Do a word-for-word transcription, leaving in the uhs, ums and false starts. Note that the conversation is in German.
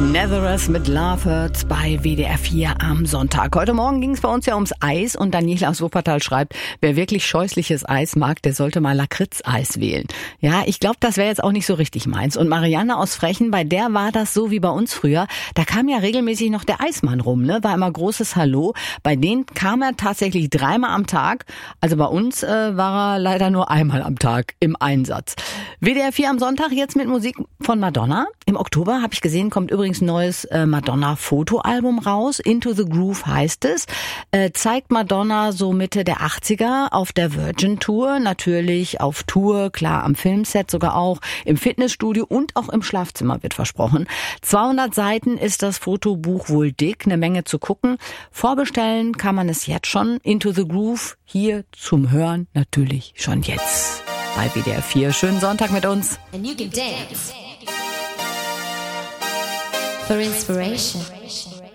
Netherers mit Love Hurts bei W D R vier am Sonntag. Heute Morgen ging es bei uns ja ums Eis und Daniela aus Wuppertal schreibt, wer wirklich scheußliches Eis mag, der sollte mal Lakritz-Eis wählen. Ja, ich glaube, das wäre jetzt auch nicht so richtig meins. Und Marianne aus Frechen, bei der war das so wie bei uns früher. Da kam ja regelmäßig noch der Eismann rum, ne? War immer großes Hallo. Bei denen kam er tatsächlich dreimal am Tag. Also bei uns äh, war er leider nur einmal am Tag im Einsatz. W D R vier am Sonntag jetzt mit Musik von Madonna. Im Oktober, habe ich gesehen, kommt übrigens ein neues äh, Madonna-Fotoalbum raus. Into the Groove heißt es. Äh, zeigt Madonna so Mitte der achtziger auf der Virgin-Tour. Natürlich auf Tour, klar am Filmset sogar auch, im Fitnessstudio und auch im Schlafzimmer wird versprochen. zweihundert Seiten ist das Fotobuch wohl dick, eine Menge zu gucken. Vorbestellen kann man es jetzt schon. Into the Groove hier zum Hören natürlich schon jetzt. Bei W D R vier. Schönen Sonntag mit uns. And you can dance for inspiration.